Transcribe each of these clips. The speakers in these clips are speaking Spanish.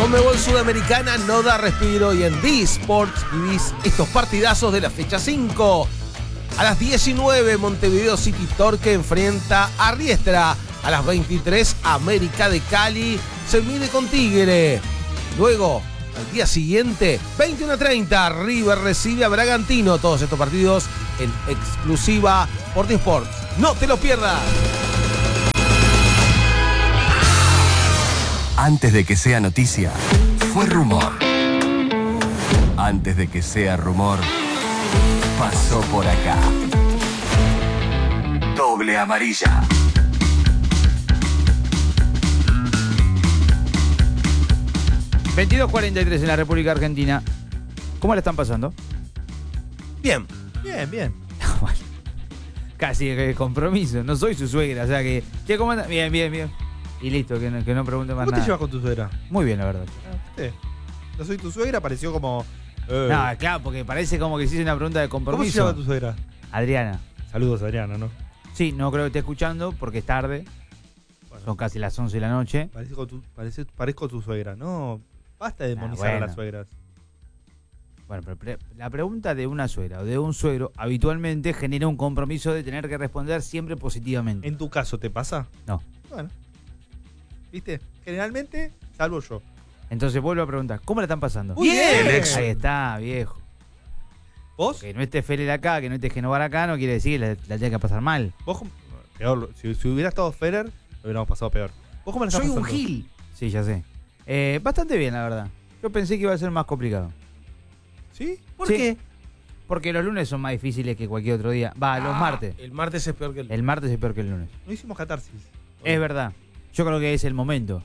Conmebol Sudamericana no da respiro y en D-Sports vivís estos partidazos de la fecha 5. A las 19, Montevideo City Torque enfrenta a Riestra. A las 23, América de Cali se mide con Tigre. Luego, al día siguiente, 21:30, River recibe a Bragantino. Todos estos partidos en exclusiva por D-Sports. ¡No te lo pierdas! Antes de que sea noticia, fue rumor. Antes de que sea rumor, pasó por acá. Doble amarilla. ...22:43 en la República Argentina. ¿Cómo la están pasando? Bien. Bien. Casi compromiso. No soy su suegra, o sea que... ¿Qué, cómo anda? Bien. Y listo, que no pregunte más ¿Cómo nada. te llevas con tu suegra? Muy bien, la verdad. Sí. No soy tu suegra, pareció como... No, claro, porque parece como que si hice una pregunta de compromiso. ¿Cómo se llama tu suegra? Adriana. Saludos, Adriana, ¿no? Sí, no creo que esté escuchando porque es tarde. Bueno, Son casi las 11 de la noche. Parezco tu suegra. No, basta de demonizar a las suegras. Bueno, pero la pregunta de una suegra o de un suegro habitualmente genera un compromiso de tener que responder siempre positivamente. ¿En tu caso te pasa? No. Bueno. ¿Viste? Generalmente, salvo yo. Entonces vuelvo a preguntar, ¿cómo la están pasando? ¡Bien! Ahí está, viejo. ¿Vos? Que no esté Feller acá, que no esté Genovar acá, no quiere decir que la tenga que pasar mal. Vos, peor. Si hubiera estado Federer, lo hubiéramos pasado peor. ¿Vos cómo la estás Soy un pasando? gil. Sí, ya sé. Bastante bien, la verdad. Yo pensé que iba a ser más complicado. ¿Sí? ¿Por Sí. qué? Porque los lunes son más difíciles que cualquier otro día. Va, los martes. El martes es peor que el... El martes es peor que el lunes. No hicimos catarsis. Es verdad. Yo creo que es el momento.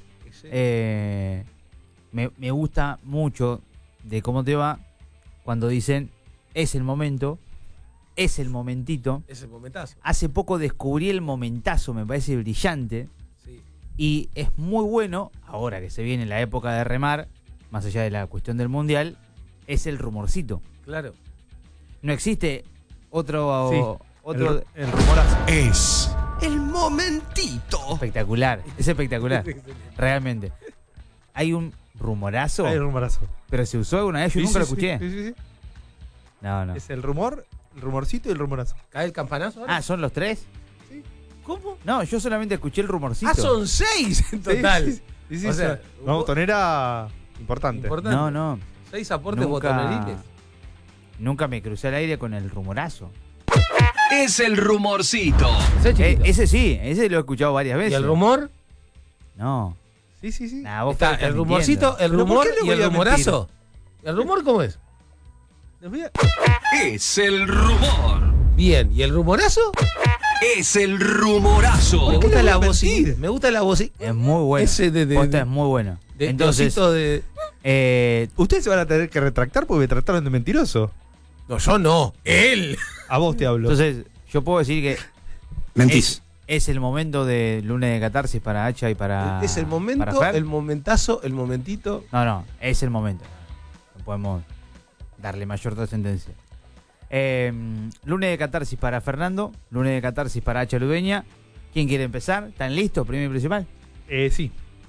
Me gusta mucho de cómo te va cuando dicen es el momento, es el momentito. Es el momentazo. Hace poco descubrí el momentazo, me parece brillante. Sí. Y es muy bueno, ahora que se viene la época de remar, más allá de la cuestión del mundial, es el rumorcito. Claro. No existe otro... Sí. otro El rumorazo. Es el momentito. espectacular, es espectacular, realmente. Hay un rumorazo, Hay rumorazo. pero se usó alguna vez, yo nunca lo escuché. Sí. No. Es el rumorcito y el rumorazo. ¿Cae el campanazo ahora? Ah, ¿son los tres? Sí. ¿Cómo? No, yo solamente escuché el rumorcito. Ah, son 6 en total. Sí, O sea, una botonera importante. Importante. No. 6 aportes Nunca- botoneriles. Nunca me crucé al aire con el rumorazo. Es el rumorcito. Ese sí, ese lo he escuchado varias veces. ¿Y el rumor? No. Sí. Nah, vos Está estás el rumorcito, el ¿Pero por rumor qué le y voy el a rumorazo. ¿El rumor cómo es? Les voy a- Es el rumor. Bien. ¿Y el rumorazo? Es el rumorazo. Me qué gusta le la voy a voz. mentir? Me gusta la voz. Es muy bueno. Ese de Posta es muy bueno. Entonces, osito de... Ustedes se van a tener que retractar porque me trataron de mentiroso. No, yo no. Él. A vos te hablo. entonces yo puedo decir que Mentís. es el momento de lunes de catarsis para Hacha y para... Es el para momento, Fer. el momentazo, el momentito. No, es el momento. No podemos darle mayor trascendencia. Lunes de catarsis para Fernando, lunes de catarsis para Hacha Ludeña. ¿Quién quiere empezar? ¿Están listos? Primero y principal. Sí.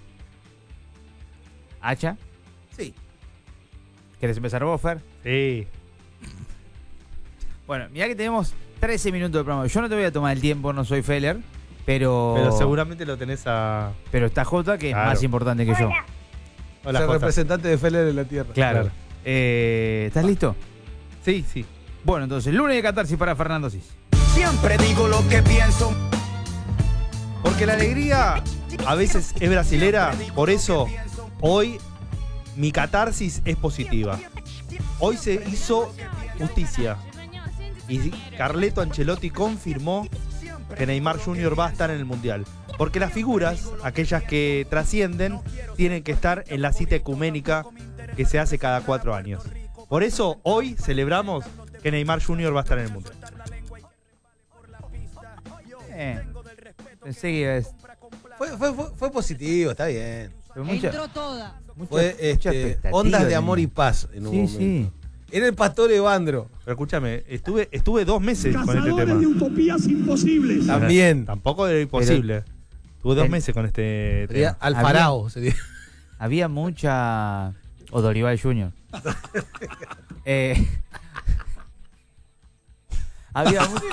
Hacha, Sí. ¿querés empezar vos, Fer? Sí. Bueno, mirá que tenemos 13 minutos de programa. Yo no te voy a tomar el tiempo, no soy Feller, pero seguramente lo tenés a... pero está Jota, que Claro. es más importante que yo. Hola, es el Jota. representante de Feller en la Tierra. Claro. ¿Estás listo? Sí. Bueno, entonces, lunes de catarsis para Fernando Cis. Siempre digo lo que pienso. Porque la alegría a veces es brasilera, por eso hoy mi catarsis es positiva. Hoy se hizo justicia y Carleto Ancelotti confirmó que Neymar Jr. va a estar en el Mundial. Porque las figuras, aquellas que trascienden, tienen que estar en la cita ecuménica que se hace cada 4 años. Por eso hoy celebramos que Neymar Jr. va a estar en el Mundial. Pensé que iba a decir- Fue positivo, está bien. pero mucha- Entró toda. mucha- Fue mucha expectativa ondas de tenía. amor y paz en un Sí, momento. sí. Era el pastor Evandro. Pero escúchame, estuve 2 meses con este tema. de utopías imposibles. También. Tampoco era imposible. Tuve 2 meses con este Sería tema. Alfarao. Sería. había mucha... O Dorival Jr. Había mucha...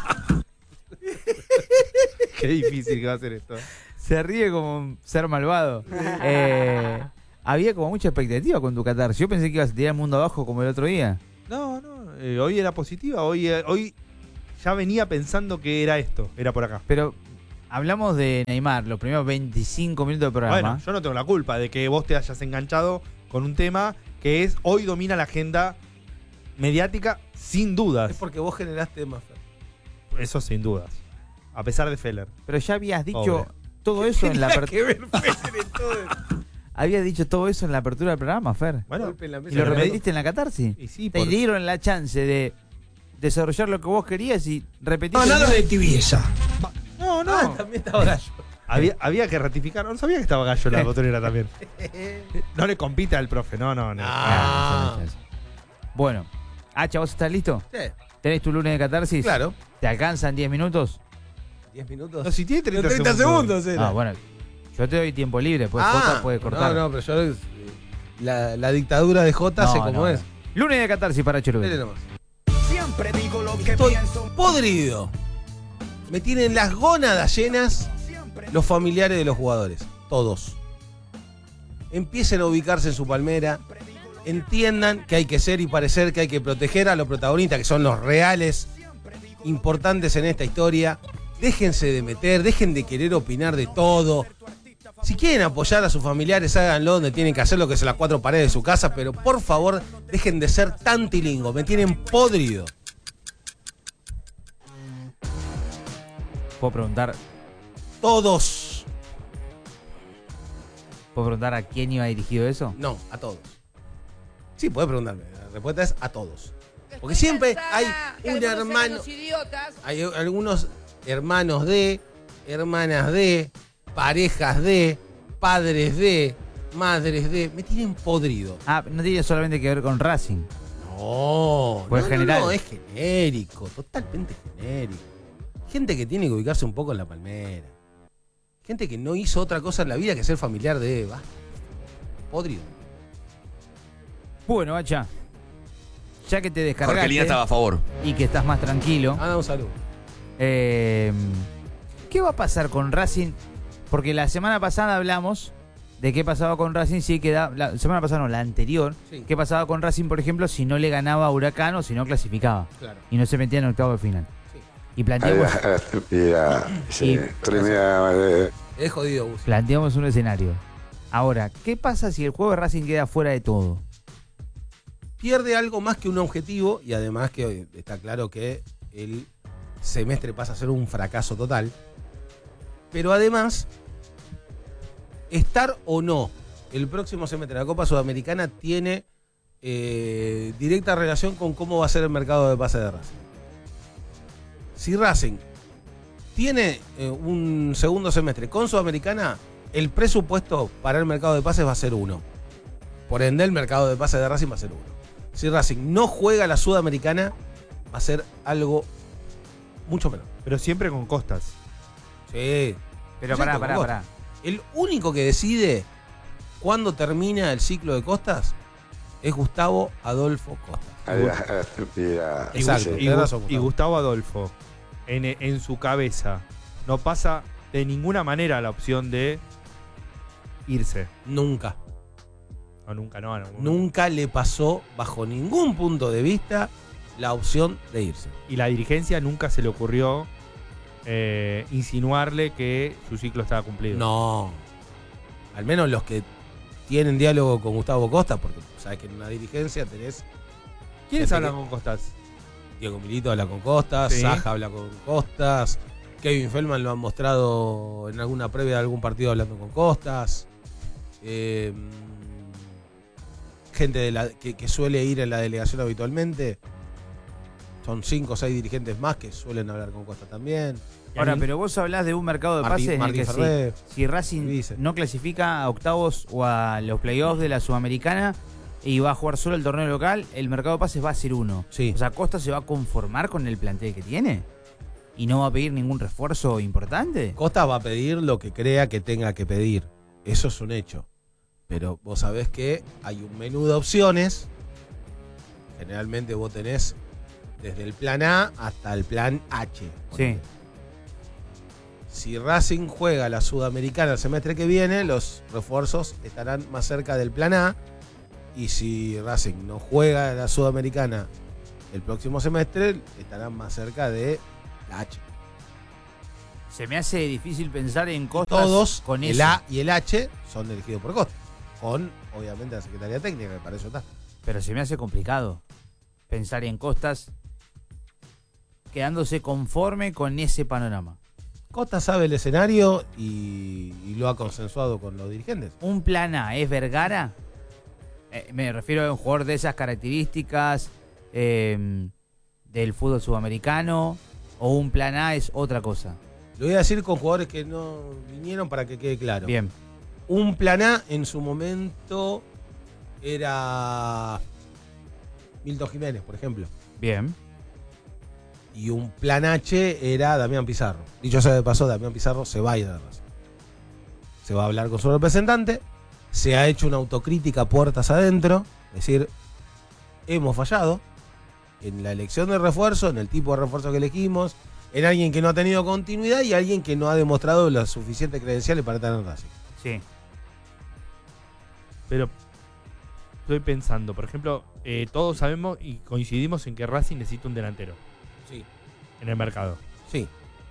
Qué difícil que va a ser esto. Se ríe como un ser malvado. Había como mucha expectativa con tu catarsis. Yo pensé que ibas a tirar el mundo abajo como el otro día. No, hoy era positiva. Hoy ya venía pensando que era esto, era por acá. Pero hablamos de Neymar, los primeros 25 minutos del programa. Bueno, yo no tengo la culpa de que vos te hayas enganchado con un tema que es hoy domina la agenda mediática sin dudas. Es porque vos generaste más. Eso sin dudas. A pesar de Feller. Pero ya habías dicho Pobre. todo eso en la que apertura. ver Feller en todo esto. Habías dicho todo eso en la apertura del programa, Fer. Bueno, Golpe en la mesa. Y lo pero- repetiste en la catarsis. y sí, Te dieron la chance de desarrollar lo que vos querías y repetiste. No, nada de tibieza. No, no. Ah, también estaba Gallo. Había que ratificar. No sabía que estaba Gallo en la botonera también. No le compite al profe. No. Ah. Bueno, Hacha, ¿vos estás listo? Sí, ¿Tenés tu lunes de catarsis? claro. ¿Te alcanzan 10 minutos? 10 minutos. No, si tiene 30, 30 segundos era. Ah, bueno. Yo te doy tiempo libre, pues Ah, Jota puede cortar. No, pero yo. La dictadura de Jota sé cómo es. Lunes de catarsis para Dele Cherubín. nomás. Estoy podrido. Me tienen las gónadas llenas los familiares de los jugadores. Todos. Empiecen a ubicarse en su palmera. Entiendan que hay que ser y parecer, que hay que proteger a los protagonistas, que son los reales importantes en esta historia. Déjense de meter, dejen de querer opinar de todo. Si quieren apoyar a sus familiares, háganlo donde tienen que hacerlo, que es en las cuatro paredes de su casa, pero por favor, dejen de ser tan tilingos. Me tienen podrido. ¿Puedo preguntar Todos. a quién iba dirigido eso? No, a todos. Sí, puedes preguntarme. La respuesta es a todos. Porque siempre hay un hermano. Hay algunos hermanos de, hermanas de, parejas de, padres de, madres de. Me tienen podrido. Ah, no tiene solamente que ver con Racing. No, Pues general. no, es genérico, totalmente genérico. Gente que tiene que ubicarse un poco en la palmera. Gente que no hizo otra cosa en la vida que ser familiar de Eva. Podrido. Bueno, Hacha, ya que te descargaste Jorgelina estaba a favor. y que estás más tranquilo, Anda un saludo. ¿qué va a pasar con Racing? Porque la semana pasada hablamos de qué pasaba con Racing, sí queda, la semana pasada no, la anterior, Sí. qué pasaba con Racing, por ejemplo, si no le ganaba a Huracán o si no clasificaba Claro. y no se metía en octavo de final. Sí. Y planteamos, Es jodido, Gus. planteamos un escenario. Ahora, ¿qué pasa si el juego de Racing queda fuera de todo? Pierde algo más que un objetivo y además que está claro que el semestre pasa a ser un fracaso total. Pero además, estar o no el próximo semestre de la Copa Sudamericana tiene directa relación con cómo va a ser el mercado de pases de Racing. Si Racing tiene un segundo semestre con Sudamericana, el presupuesto para el mercado de pases va a ser 1. Por ende, el mercado de pases de Racing va a ser 1. Si Racing no juega la Sudamericana, va a ser algo mucho menor. Pero siempre con costas. Sí. Pero Sí, con pará. Costa. El único que decide cuándo termina el ciclo de Costas es Gustavo Adolfo Costas. Exacto. Y, tenés razón, y Gustavo Adolfo, en su cabeza, no pasa de ninguna manera la opción de irse. Nunca. No, nunca, no. Nunca le pasó bajo ningún punto de vista la opción de irse. Y la dirigencia nunca se le ocurrió insinuarle que su ciclo estaba cumplido. No. Al menos los que tienen diálogo con Gustavo Costa, porque sabes que en una dirigencia tenés ¿Quiénes Gente hablan que- con Costas? Diego Milito habla con Costas, Sí. Saja habla con Costas, Kevin Feldman lo han mostrado en alguna previa de algún partido hablando con Costas. Gente que suele ir en la delegación habitualmente. Son 5 o 6 dirigentes más que suelen hablar con Costa también. Ahora, pero vos hablás de un mercado de Martín- pases en el Martín que Ferrer. si Racing Dice. no clasifica a octavos o a los playoffs de la Sudamericana y va a jugar solo el torneo local, el mercado de pases va a ser 1. Sí. O sea, Costa se va a conformar con el plantel que tiene y no va a pedir ningún refuerzo importante. Costa va a pedir lo que crea que tenga que pedir. Eso es un hecho. pero vos sabés que hay un menú de opciones. Generalmente vos tenés desde el plan A hasta el plan H. Sí. Si Racing juega la Sudamericana el semestre que viene, los refuerzos estarán más cerca del plan A. Y si Racing no juega la Sudamericana el próximo semestre, estarán más cerca de la H. Se me hace difícil pensar en Costas Todos, con el eso. A y el H, son elegidos por Costa. Con, obviamente, la Secretaría Técnica, que para eso está. Pero se me hace complicado pensar en Costas quedándose conforme con ese panorama. Costa sabe el escenario y lo ha consensuado con los dirigentes. ¿Un plan A es Vergara? Me refiero a un jugador de esas características del fútbol sudamericano. ¿O un plan A es otra cosa? Lo voy a decir con jugadores que no vinieron para que quede claro. Bien. Un plan A en su momento era Milton Jiménez, por ejemplo. Bien. Y un plan H era Damián Pizarro. Dicho sea de paso, Damián Pizarro se va a ir de Racing. Se va a hablar con su representante. Se ha hecho una autocrítica puertas adentro. Es decir, hemos fallado en la elección de refuerzo, en el tipo de refuerzo que elegimos, en alguien que no ha tenido continuidad y alguien que no ha demostrado las suficientes credenciales para estar en Racing. Sí. Pero estoy pensando, por ejemplo, todos sabemos y coincidimos en que Racing necesita un delantero Sí, en el mercado. sí.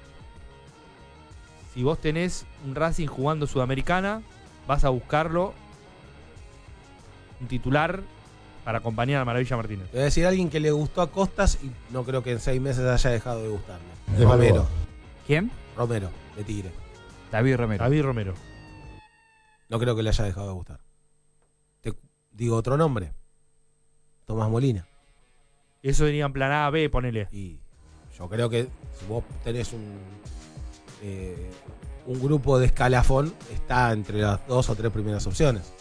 Si vos tenés un Racing jugando Sudamericana, vas a buscarlo un titular para acompañar a Maravilla Martínez. Te voy a decir a alguien que le gustó a Costas y no creo que en 6 meses haya dejado de gustarle. Es Romero. ¿Quién? Romero, de Tigre. David Romero. David Romero. No creo que le haya dejado de gustar. Te digo otro nombre. Tomás Molina. Eso venía en plan A, B, ponele. Y yo creo que si vos tenés un grupo de escalafón, está entre las 2 o 3 primeras opciones.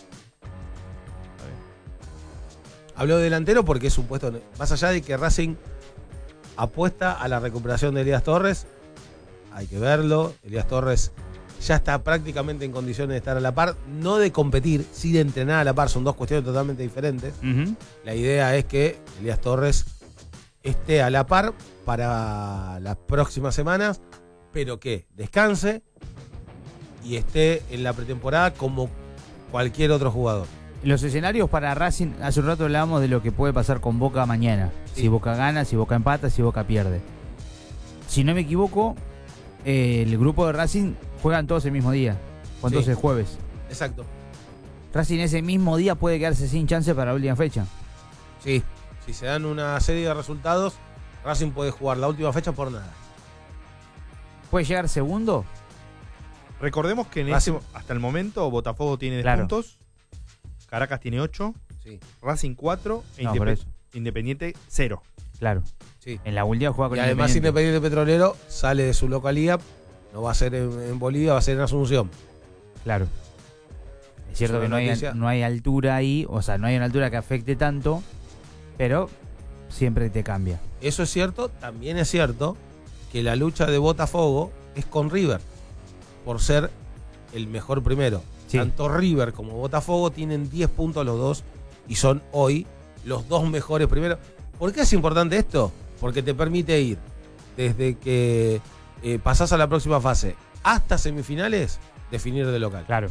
Hablo de delantero porque es un puesto, más allá de que Racing apuesta a la recuperación de Elías Torres, hay que verlo. Elías Torres ya está prácticamente en condiciones de estar a la par, no de competir, sí de entrenar a la par, son dos cuestiones totalmente diferentes. Ujú. La idea es que Elías Torres esté a la par para las próximas semanas, pero que descanse y esté en la pretemporada como cualquier otro jugador. Los escenarios para Racing, hace un rato hablábamos de lo que puede pasar con Boca mañana. Sí. Si Boca gana, si Boca empata, si Boca pierde. Si no me equivoco, el grupo de Racing juegan todos el mismo día, con Sí. todos el jueves. Exacto. Racing ese mismo día puede quedarse sin chance para la última fecha. Sí, si se dan una serie de resultados, Racing puede jugar la última fecha por nada. ¿Puede llegar segundo? Recordemos que Racing- hasta el momento Botafogo tiene 10 Claro. puntos, Caracas tiene 8, Sí, Racing 4 e No, por eso. Independiente 0. Claro. sí. En la última juega con Y además Independiente. Independiente Petrolero sale de su localidad, no va a ser en Bolivia, va a ser en Asunción. Claro. Es cierto Es que una noticia. no hay altura ahí, o sea, no hay una altura que afecte tanto, pero siempre te cambia. Eso es cierto, también es cierto que la lucha de Botafogo es con River, por ser el mejor primero. Sí. Tanto River como Botafogo tienen 10 puntos los dos y son hoy los dos mejores primeros. ¿Por qué es importante esto? Porque te permite ir desde que pasás a la próxima fase hasta semifinales, definir de local. Claro.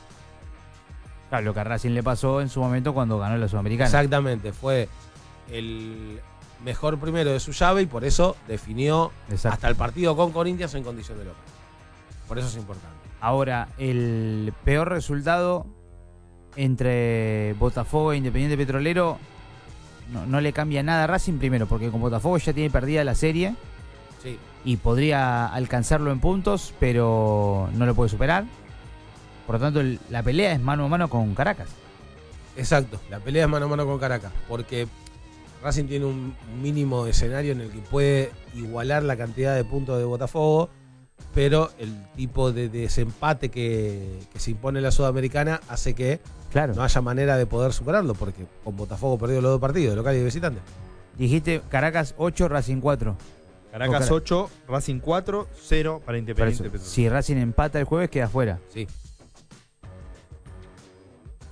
Claro, lo que a Racing le pasó en su momento cuando ganó la Sudamericana. Exactamente, fue el mejor primero de su llave y por eso definió Exacto. hasta el partido con Corinthians en condición de local. Por eso es importante. Ahora, el peor resultado entre Botafogo e Independiente Petrolero no le cambia nada a Racing primero, porque con Botafogo ya tiene perdida la serie Sí. y podría alcanzarlo en puntos, pero no lo puede superar. Por lo tanto, la pelea es mano a mano con Caracas. Exacto, la pelea es mano a mano con Caracas, porque Racing tiene un mínimo escenario en el que puede igualar la cantidad de puntos de Botafogo, pero el tipo de desempate que se impone en la Sudamericana hace que Claro. no haya manera de poder superarlo, porque con Botafogo perdió los dos partidos, de local y de visitante. Dijiste Caracas 8, Racing 4. Caracas Ojalá. 8, Racing 4, 0 para Por Independiente eso, Petrolero. si Racing empata el jueves, queda fuera. Sí.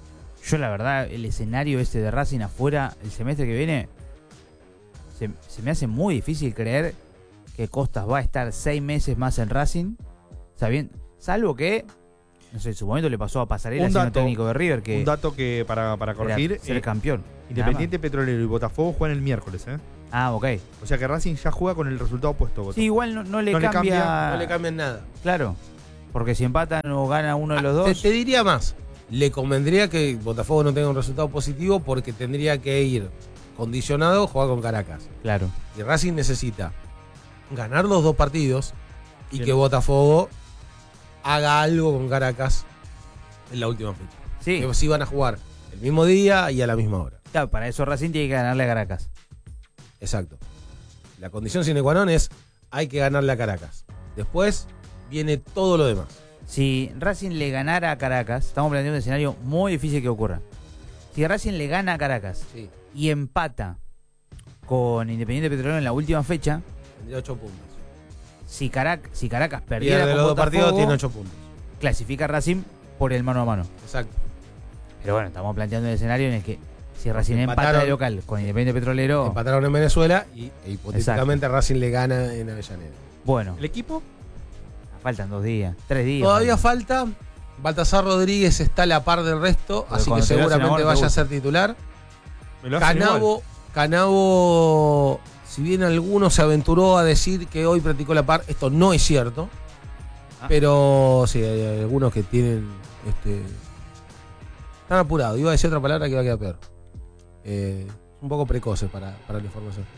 Yo la verdad, el escenario este de Racing afuera el semestre que viene, se me hace muy difícil creer que Costas va a estar 6 meses más en Racing, salvo que, no sé, en su momento le pasó a Pasarela siendo técnico de River, que un dato que para corregir, ser campeón. Independiente Petrolero y Botafogo juegan el miércoles, ¿eh? Ah, ok. O sea que Racing ya juega con el resultado opuesto. Sí, igual no le No le cambia cambian nada. Claro, porque si empatan o gana uno de los dos. Te diría más. Le convendría que Botafogo no tenga un resultado positivo porque tendría que ir condicionado a jugar con Caracas. Claro. Y Racing necesita ganar los 2 partidos y Bien. que Botafogo haga algo con Caracas en la última fecha. Sí. Que sí van a jugar el mismo día y a la misma hora. Claro, para eso Racing tiene que ganarle a Caracas. Exacto. La condición sine qua non es hay que ganarle a Caracas. Después viene todo lo demás. Si Racing le ganara a Caracas, estamos planteando un escenario muy difícil que ocurra. Si Racing le gana a Caracas Sí. y empata con Independiente Petrolero en la última fecha, Tendría 8 puntos. si Caracas perdiera Pierde con los 2 partidos, Botafogo, tiene 8 puntos. clasifica a Racing por el mano a mano. Exacto. Pero bueno, estamos planteando el escenario en el que si Racing empata Empataron. de local con Independiente Petrolero, Empataron en Venezuela e hipotéticamente Racing le gana en Avellaneda. bueno, ¿El equipo? faltan 2 días, 3 días. Todavía falta. Baltasar Rodríguez está a la par del resto, Porque así que cuando te lo hacen seguramente ahora te vaya a gusta. ser titular. Me lo hacen igual. Canavo, si bien alguno se aventuró a decir que hoy practicó la par, esto no es cierto. Pero sí, hay algunos que tienen. Están apurados. Iba a decir otra palabra que iba a quedar peor. Un poco precoce para la información.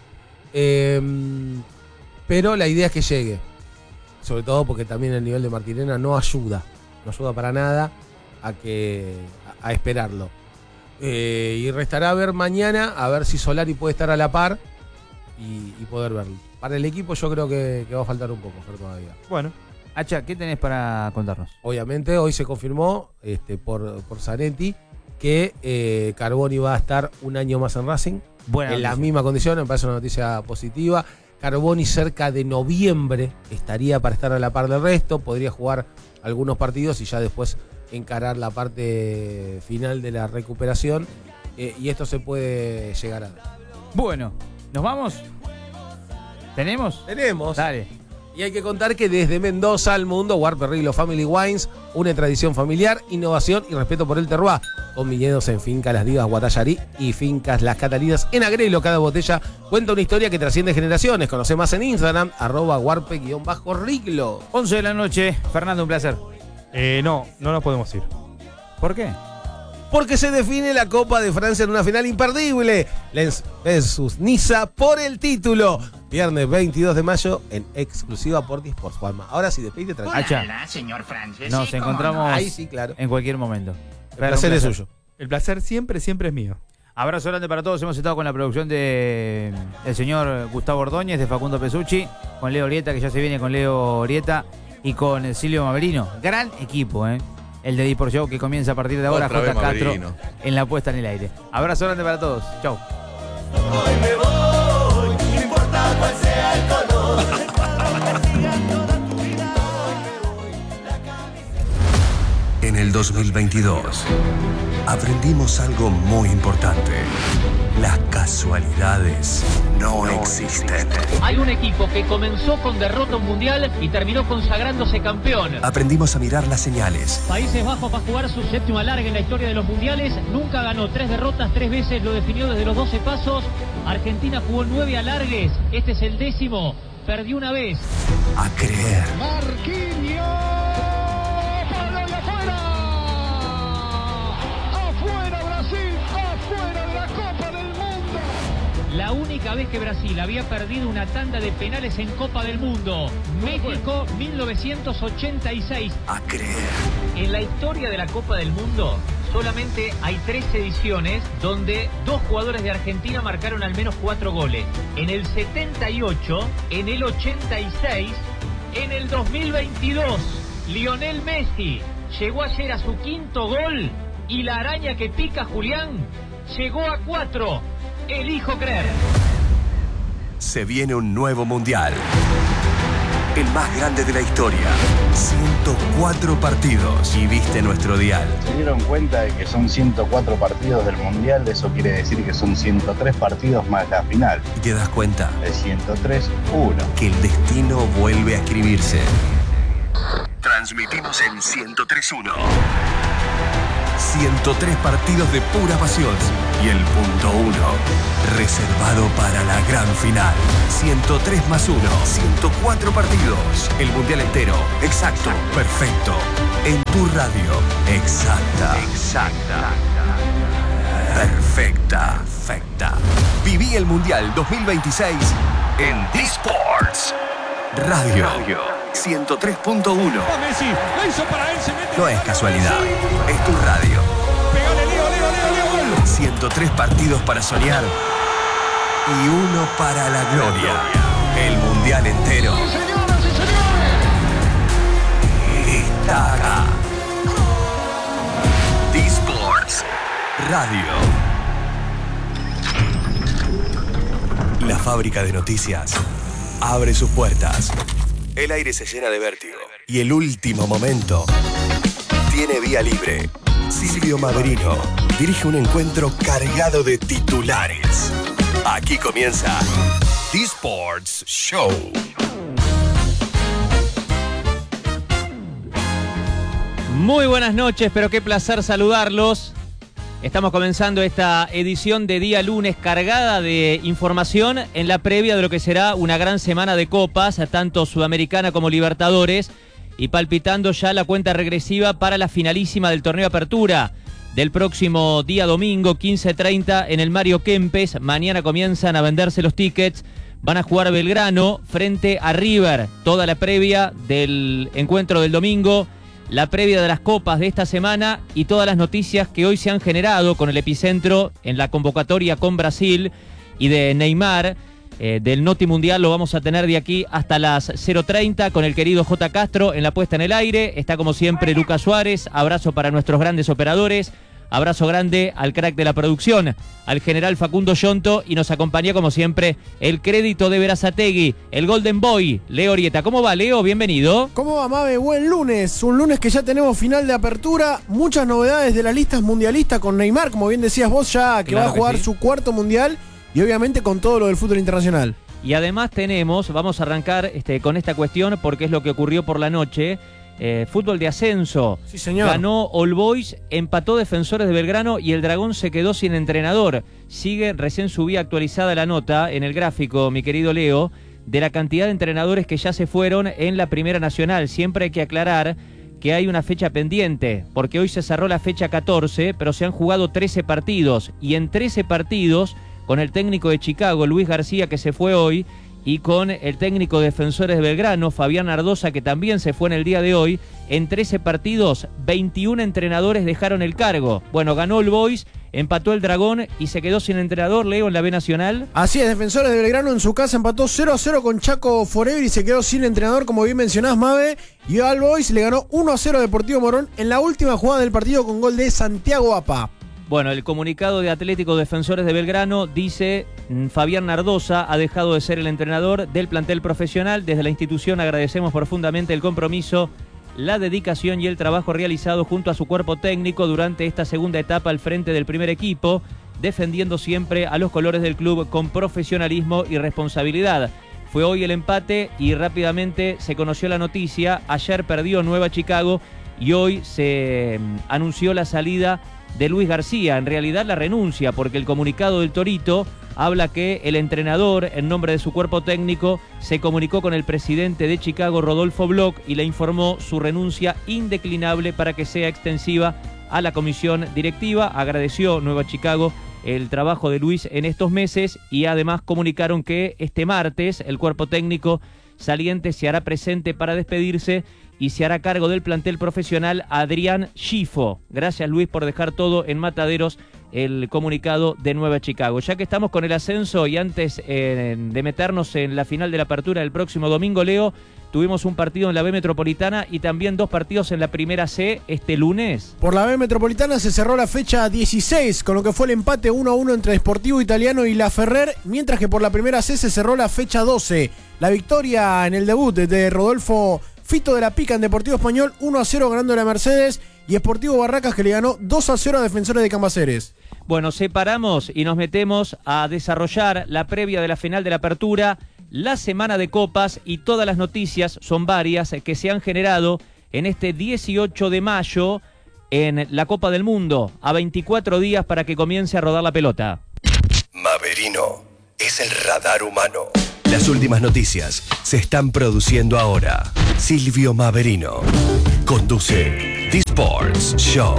Pero la idea es que llegue. Sobre todo porque también el nivel de Martirena no ayuda. No ayuda para nada a esperarlo. Y restará ver mañana a ver si Solari puede estar a la par y poder verlo. Para el equipo yo creo que va a faltar un poco, Fer, todavía. Bueno, Hacha, ¿qué tenés para contarnos? Obviamente hoy se confirmó por Zanetti que Carboni va a estar un año más en Racing. Buena En la noticia. misma condición, me parece una noticia positiva. Carboni cerca de noviembre estaría para estar a la par del resto, podría jugar algunos partidos y ya después encarar la parte final de la recuperación. Y esto se puede llegar a dar. Bueno, ¿nos vamos? ¿Tenemos? Tenemos. Dale. Y hay que contar que desde Mendoza al mundo, Guarperrilo Family Wines une tradición familiar, innovación y respeto por el terroir. Con viñedos en Finca Las Divas Guatallarí y Fincas Las Catalinas en Agrelo. Cada botella cuenta una historia que trasciende generaciones. Conoce más en Instagram, @guarpe_riglo. 11 de la noche. Fernando, un placer. no nos podemos ir. ¿Por qué? Porque se define la Copa de Francia en una final imperdible. Lens versus Niza por el título. Viernes 22 de mayo en exclusiva por Sports, Juanma. Ahora sí, despide tranquilo. Hacha, Señor Francés. nos encontramos Ahí sí, claro. en cualquier momento. El placer es suyo. El placer siempre es mío. Abrazo grande para todos. Hemos estado con la producción de el señor Gustavo Ordóñez, de Facundo Pesucci, con Leo Orieta, que ya se viene con Leo Orieta, y con Silvio Maverino. Gran equipo, ¿eh? El de Dipor Show, que comienza a partir de ahora. Otra vez J. Castro Maverino. en la puesta en el aire. Abrazo grande para todos. Chau. En el 2022 aprendimos algo muy importante. Las casualidades no existen. Hay un equipo que comenzó con derrota mundial y terminó consagrándose campeón. Aprendimos a mirar las señales. Países Bajos va a jugar su séptimo alargue en la historia de los mundiales. Nunca ganó 3 derrotas, 3 veces lo definió desde los 12 pasos. Argentina jugó 9 alargues, este es el 10º. Perdió una vez. A creer. La única vez que Brasil había perdido una tanda de penales en Copa del Mundo. México 1986. A creer. En la historia de la Copa del Mundo solamente hay 3 ediciones donde 2 jugadores de Argentina marcaron al menos 4 goles. En el 78, en el 86, en el 2022. Lionel Messi llegó ayer a su 5º gol y la araña que pica Julián llegó a 4. Elijo creer. Se viene un nuevo mundial. el más grande de la historia. 104 partidos y viste nuestro dial. Se dieron cuenta de que son 104 partidos del Mundial, eso quiere decir que son 103 partidos más la final. Y te das cuenta De 103-1. que el destino vuelve a escribirse. Transmitimos en 103.1. 103 partidos de pura pasión. Y el punto 1, reservado para la gran final. 103 más 1, 104 partidos. El mundial entero, exacto, perfecto. En tu radio, exacta. Perfecta. Viví el mundial 2026 en D-Sports Radio 103.1. No es casualidad, es tu radio. 103 partidos para soñar y uno para la gloria. El mundial entero está acá. D-Sports Radio. La fábrica de noticias abre sus puertas. El aire se llena de vértigo. Y el último momento tiene vía libre. Silvio Maverino dirige un encuentro cargado de titulares. Aquí comienza D-Sports Show. Muy buenas noches, pero qué placer saludarlos. Estamos comenzando esta edición de día lunes cargada de información en la previa de lo que será una gran semana de copas, tanto Sudamericana como Libertadores, y palpitando ya la cuenta regresiva para la finalísima del torneo Apertura del próximo día domingo 15:30 en el Mario Kempes. Mañana comienzan a venderse los tickets. Van a jugar Belgrano frente a River. Toda la previa del encuentro del domingo, la previa de las copas de esta semana y todas las noticias que hoy se han generado con el epicentro en la convocatoria con Brasil y de Neymar. Del Noti Mundial lo vamos a tener de aquí hasta las 0:30 con el querido J. Castro en la puesta en el aire. Está como siempre Lucas Suárez. Abrazo para nuestros grandes operadores. Abrazo grande al crack de la producción, al general Facundo Yonto, y nos acompaña como siempre el crédito de Berazategui, el Golden Boy, Leo Orieta. ¿Cómo va, Leo? Bienvenido. ¿Cómo va, Mabe? Buen lunes, un lunes que ya tenemos final de apertura, muchas novedades de las listas mundialistas con Neymar, como bien decías vos, ya que Claro va a jugar que sí. su cuarto mundial y obviamente con todo lo del fútbol internacional. Y además vamos a arrancar con esta cuestión porque es lo que ocurrió por la noche. Fútbol de ascenso. Sí, señor. Ganó All Boys, empató Defensores de Belgrano y el Dragón se quedó sin entrenador. Recién subí actualizada la nota en el gráfico, mi querido Leo, de la cantidad de entrenadores que ya se fueron en la Primera Nacional. Siempre hay que aclarar que hay una fecha pendiente, porque hoy se cerró la fecha 14, pero se han jugado 13 partidos. Y en 13 partidos, con el técnico de Chicago, Luis García, que se fue hoy, y con el técnico de Defensores de Belgrano, Fabián Ardoza, que también se fue en el día de hoy, en 13 partidos, 21 entrenadores dejaron el cargo. Bueno, ganó el Boys, empató el Dragón y se quedó sin entrenador, Leo, en la B Nacional. Así es, Defensores de Belgrano en su casa empató 0-0 con Chaco Forever y se quedó sin entrenador, como bien mencionás, Mabe. Y All Boys le ganó 1-0 a Deportivo Morón en la última jugada del partido con gol de Santiago Apa. Bueno, el comunicado de Atlético Defensores de Belgrano dice: Fabián Nardoza ha dejado de ser el entrenador del plantel profesional. Desde la institución agradecemos profundamente el compromiso, la dedicación y el trabajo realizado junto a su cuerpo técnico durante esta segunda etapa al frente del primer equipo, defendiendo siempre a los colores del club con profesionalismo y responsabilidad. Fue hoy el empate y rápidamente se conoció la noticia. Ayer perdió Nueva Chicago y hoy se anunció la salida de Luis García, en realidad la renuncia, porque el comunicado del Torito habla que el entrenador, en nombre de su cuerpo técnico, se comunicó con el presidente de Chicago, Rodolfo Bloch, y le informó su renuncia indeclinable para que sea extensiva a la comisión directiva. Agradeció Nueva Chicago el trabajo de Luis en estos meses y además comunicaron que este martes el cuerpo técnico saliente se hará presente para despedirse y se hará cargo del plantel profesional Adrián Schifo. Gracias, Luis, por dejar todo en Mataderos el comunicado de Nueva Chicago. Ya que estamos con el ascenso y antes de meternos en la final de la apertura del próximo domingo, Leo, tuvimos un partido en la B Metropolitana y también 2 partidos en la Primera C este lunes. Por la B Metropolitana se cerró la fecha 16, con lo que fue el empate 1-1 entre Sportivo Italiano y La Ferrer, mientras que por la Primera C se cerró la fecha 12. La victoria en el debut de Rodolfo Fito de la Pica en Deportivo Español, 1-0 ganando la Mercedes, y Sportivo Barracas, que le ganó 2-0 a Defensores de Cambaceres. Bueno, separamos y nos metemos a desarrollar la previa de la final de la apertura, la semana de copas y todas las noticias, son varias, que se han generado en este 18 de mayo en la Copa del Mundo, a 24 días para que comience a rodar la pelota. Maverino es el radar humano. Las últimas noticias se están produciendo ahora. Silvio Maverino conduce The Sports Show.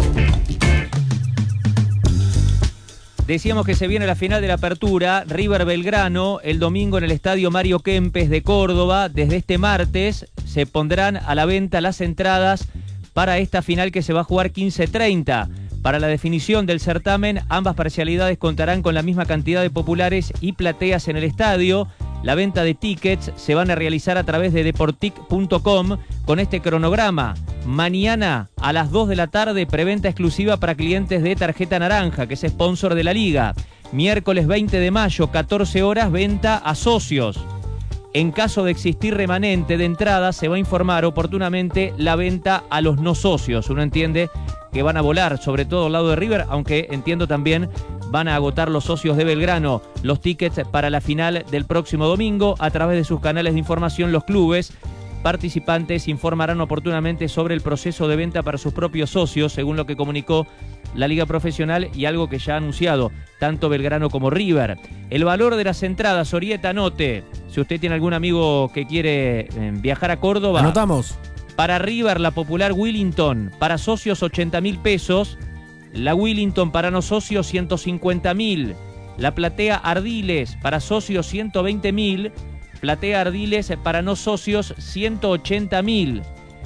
Decíamos que se viene la final de la apertura, River Belgrano, el domingo en el estadio Mario Kempes de Córdoba. Desde este martes se pondrán a la venta las entradas para esta final que se va a jugar 15:30. Para la definición del certamen, ambas parcialidades contarán con la misma cantidad de populares y plateas en el estadio. La venta de tickets se van a realizar a través de deportic.com con este cronograma. Mañana a las 2 de la tarde, preventa exclusiva para clientes de Tarjeta Naranja, que es sponsor de la liga. Miércoles 20 de mayo, 14 horas, venta a socios. En caso de existir remanente de entradas, se va a informar oportunamente la venta a los no socios. Uno entiende que van a volar, sobre todo al lado de River, aunque entiendo también van a agotar los socios de Belgrano los tickets para la final del próximo domingo. A través de sus canales de información, los clubes participantes informarán oportunamente sobre el proceso de venta para sus propios socios, según lo que comunicó la Liga Profesional y algo que ya ha anunciado tanto Belgrano como River. El valor de las entradas, Orieta, anote. Si usted tiene algún amigo que quiere viajar a Córdoba. Anotamos. Para River, la popular Willington, para socios 80.000 pesos. La Willington para no socios 150.000. La platea Ardiles para socios 120.000. Platea Ardiles para no socios 180.000.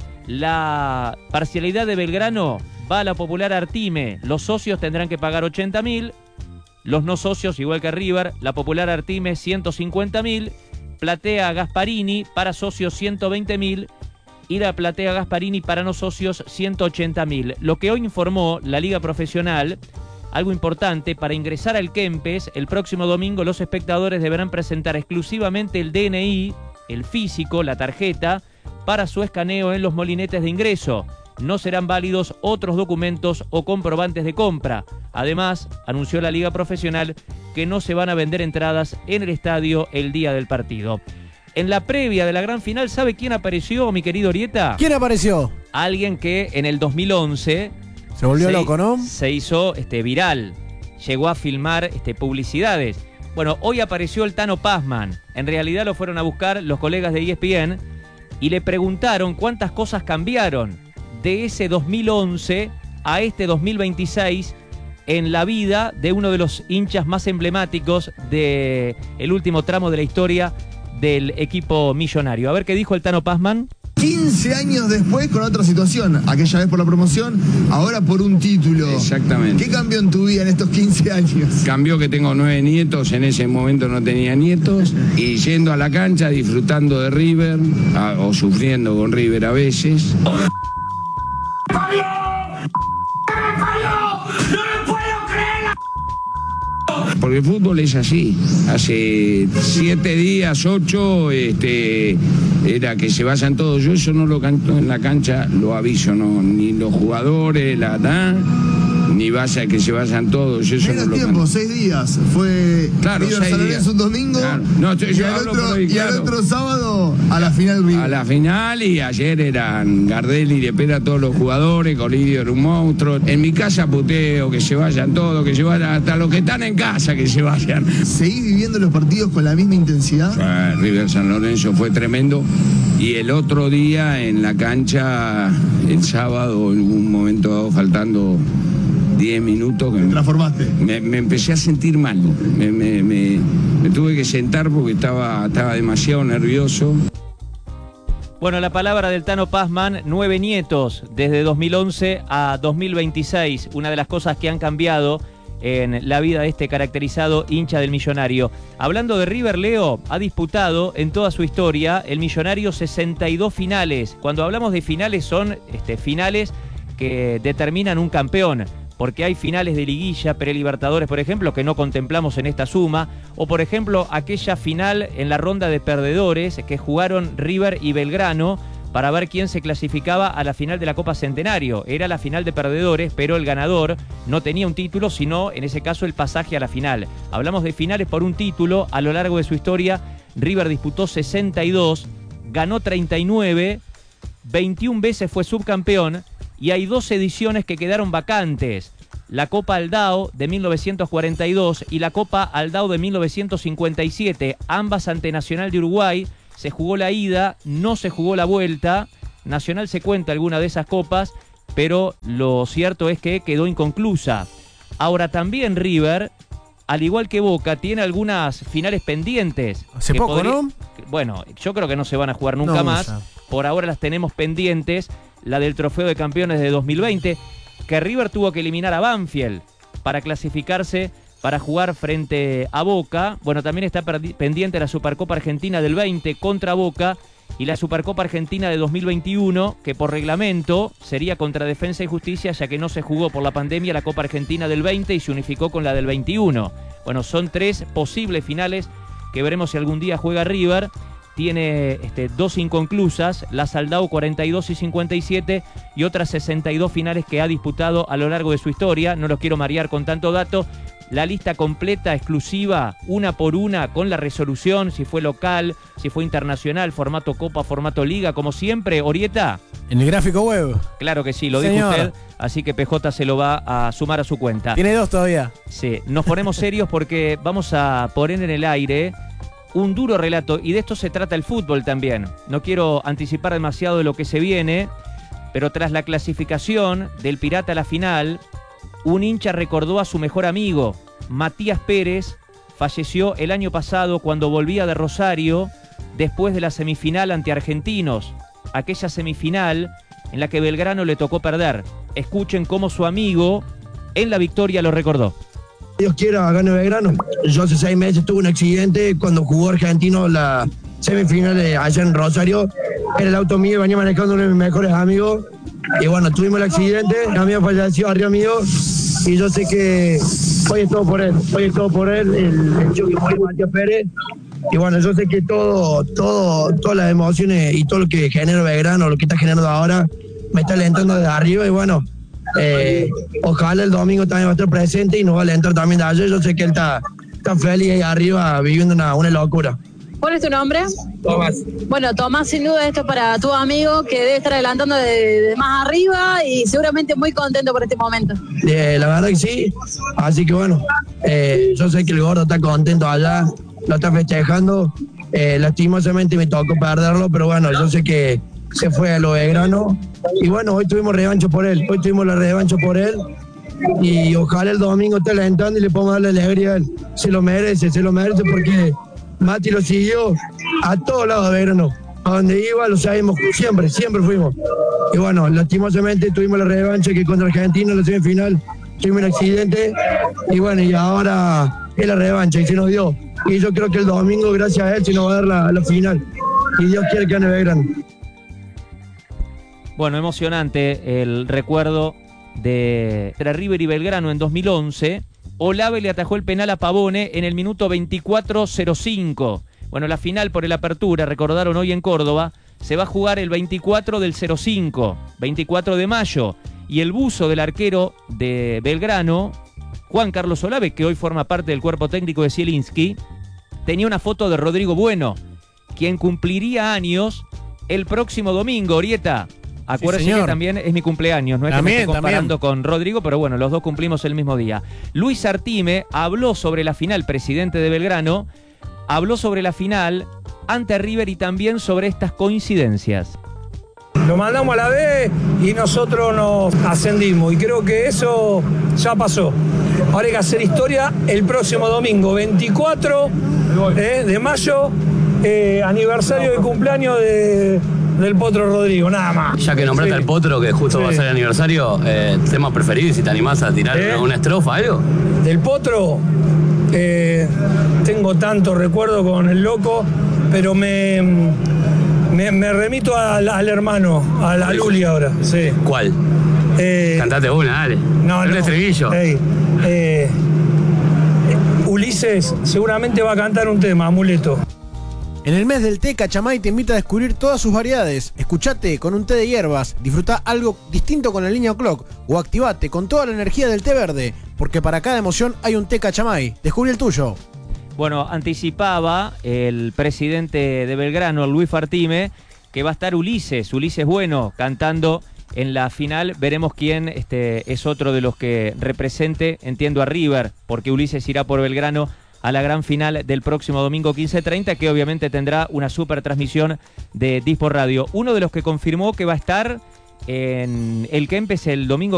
La parcialidad de Belgrano va a la popular Artime. Los socios tendrán que pagar 80.000. Los no socios, igual que River, la popular Artime 150.000. Platea Gasparini para socios 120.000. Y la platea Gasparini para no socios 180.000. Lo que hoy informó la Liga Profesional, algo importante, para ingresar al Kempes el próximo domingo los espectadores deberán presentar exclusivamente el DNI, el físico, la tarjeta, para su escaneo en los molinetes de ingreso. No serán válidos otros documentos o comprobantes de compra. Además, anunció la Liga Profesional que no se van a vender entradas en el estadio el día del partido. En la previa de la gran final, ¿sabe quién apareció, mi querido Orieta? ¿Quién apareció? Alguien que en el 2011... Se volvió loco, ¿no? Se hizo viral. Llegó a filmar publicidades. Bueno, hoy apareció el Tano Pazman. En realidad lo fueron a buscar los colegas de ESPN y le preguntaron cuántas cosas cambiaron de ese 2011 a este 2026 en la vida de uno de los hinchas más emblemáticos del último tramo de la historia del equipo millonario. A ver qué dijo el Tano Pazman. 15 años después con otra situación, aquella vez por la promoción, ahora por un título. Exactamente. ¿Qué cambió en tu vida en estos 15 años? Cambió que tengo 9 nietos, en ese momento no tenía nietos, y yendo a la cancha, disfrutando de River, o sufriendo con River a veces. Porque el fútbol es así. Hace 7 días, 8, era que se vayan todos. Yo eso no lo canto en la cancha, lo aviso, no, ni los jugadores, ni vaya que se vayan todos. Eso menos no lo tiempo, canto. 6 días. Fue claro, River San Lorenzo un domingo. Claro. No, y al otro sábado a la final River. A la final, y ayer eran Gardel y Lepera todos los jugadores, Colidio era un monstruo. En mi casa puteo, que se vayan todos, que se vayan hasta los que están en casa, que se vayan. ¿Seguís viviendo los partidos con la misma intensidad? River San Lorenzo fue tremendo. Y el otro día en la cancha, el sábado, en un momento dado, faltando 10 minutos. ¿Te transformaste? Me empecé a sentir mal. Me tuve que sentar porque estaba demasiado nervioso. Bueno, la palabra del Tano Pazman, 9 nietos desde 2011 a 2026. Una de las cosas que han cambiado en la vida de este caracterizado hincha del Millonario. Hablando de River, Leo, ha disputado en toda su historia el Millonario 62 finales. Cuando hablamos de finales son finales que determinan un campeón, porque hay finales de liguilla, prelibertadores, por ejemplo, que no contemplamos en esta suma, o por ejemplo aquella final en la ronda de perdedores que jugaron River y Belgrano para ver quién se clasificaba a la final de la Copa Centenario. Era la final de perdedores, pero el ganador no tenía un título, sino en ese caso el pasaje a la final. Hablamos de finales por un título. A lo largo de su historia, River disputó 62, ganó 39, 21 veces fue subcampeón, y hay 2 ediciones que quedaron vacantes. La Copa Aldao de 1942 y la Copa Aldao de 1957, ambas ante Nacional de Uruguay. Se jugó la ida, no se jugó la vuelta. Nacional se cuenta alguna de esas copas, pero lo cierto es que quedó inconclusa. Ahora también River, al igual que Boca, tiene algunas finales pendientes. Hace poco, ¿no? Bueno, yo creo que no se van a jugar nunca más. Ya. Por ahora las tenemos pendientes. La del Trofeo de Campeones de 2020, que River tuvo que eliminar a Banfield para clasificarse para jugar frente a Boca. Bueno, también está pendiente la Supercopa Argentina del 20 contra Boca y la Supercopa Argentina de 2021, que por reglamento sería contra Defensa y Justicia, ya que no se jugó por la pandemia la Copa Argentina del 20 y se unificó con la del 21. Bueno, son 3 posibles finales que veremos si algún día juega River. Tiene 2 inconclusas, la Aldao 42 y 57 y otras 62 finales que ha disputado a lo largo de su historia. No los quiero marear con tanto dato. La lista completa, exclusiva, una por una, con la resolución, si fue local, si fue internacional, formato Copa, formato Liga, como siempre. Orieta. En el gráfico web. Claro que sí, lo dijo usted, así que PJ se lo va a sumar a su cuenta. Tiene 2 todavía. Sí, nos ponemos serios porque vamos a poner en el aire un duro relato, y de esto se trata el fútbol también. No quiero anticipar demasiado de lo que se viene, pero tras la clasificación del Pirata a la final, un hincha recordó a su mejor amigo, Matías Pérez. Falleció el año pasado cuando volvía de Rosario después de la semifinal ante Argentinos, aquella semifinal en la que Belgrano le tocó perder. Escuchen cómo su amigo en la victoria lo recordó. Dios quiera, gane Belgrano. Yo hace 6 meses tuve un accidente cuando jugó Argentino la semifinal allá en Rosario. Era el auto mío, venía manejando uno de mis mejores amigos. Y bueno, tuvimos el accidente, mi amigo falleció arriba mío. Y yo sé que hoy es todo por él. Hoy es todo por él, el chico que murió, Matías Pérez. Y bueno, yo sé que todas las emociones y todo lo que genera Belgrano, lo que está generando ahora, me está alentando desde arriba. Y bueno, ojalá el domingo también va a estar presente y nos va a alentar también de ayer. Yo sé que él está feliz ahí arriba viviendo una locura. ¿Cuál es tu nombre? Tomás. Bueno, Tomás, sin duda esto para tu amigo que debe estar adelantando de más arriba y seguramente muy contento por este momento. La verdad que sí, así que bueno, yo sé que el gordo está contento allá, lo está festejando. Lastimosamente me tocó perderlo, pero bueno, yo sé que se fue a lo Belgrano. Y bueno, hoy tuvimos revancha por él, y ojalá el domingo esté alentando y le podamos dar la alegría a él. Se lo merece porque Mati lo siguió a todos lados de Belgrano, a donde iba lo sabemos, siempre fuimos. Y bueno, lastimosamente tuvimos la revancha que contra Argentina en la semifinal tuvimos un accidente, y bueno, y ahora es la revancha y se nos dio. Y yo creo que el domingo, gracias a él, se nos va a dar la final. Y Dios quiere que gane Belgrano. Bueno, emocionante el recuerdo de entre River y Belgrano en 2011. Olave le atajó el penal a Pavone en el minuto 24:05. Bueno, la final por el Apertura, recordaron hoy en Córdoba, se va a jugar el 24 del 05, 24 de mayo. Y el buzo del arquero de Belgrano, Juan Carlos Olave, que hoy forma parte del cuerpo técnico de Zielinski, tenía una foto de Rodrigo Bueno, quien cumpliría años el próximo domingo. Orieta, acuérdese que también es mi cumpleaños, no es también, que me esté comparando con Rodrigo, pero bueno, los dos cumplimos el mismo día. Luis Artime habló sobre la final, presidente de Belgrano, habló sobre la final ante River y también sobre estas coincidencias. Lo mandamos a la B y nosotros nos ascendimos y creo que eso ya pasó. Ahora hay que hacer historia el próximo domingo, 24 de mayo, aniversario de cumpleaños del Potro Rodrigo, nada más. Ya que nombraste Sí. al Potro, que justo va a ser el aniversario, tema preferido, si te animás a tirar una estrofa, algo. Del Potro, tengo tanto recuerdo con el loco, pero me remito al hermano, a Luli ahora. Sí. ¿Cuál? Cantate una, dale. No, un estribillo. Ulises seguramente va a cantar un tema, Amuleto. En el mes del té, Cachamay te invita a descubrir todas sus variedades. Escuchate con un té de hierbas, disfruta algo distinto con la línea O'Clock o activate con toda la energía del té verde, porque para cada emoción hay un té Cachamay. Descubrí el tuyo. Bueno, anticipaba el presidente de Belgrano, Luis Fartime, que va a estar Ulises Bueno, cantando en la final. Veremos quién es otro de los que represente, entiendo, a River, porque Ulises irá por Belgrano a la gran final del próximo domingo 15:30, que obviamente tendrá una super transmisión de Disport Radio. Uno de los que confirmó que va a estar en el Kempes el domingo